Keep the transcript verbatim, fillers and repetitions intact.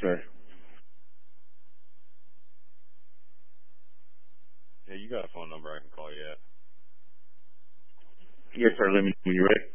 sir. Yeah, you got a phone number I can call you at. Yes, sir. Let me know when you're ready.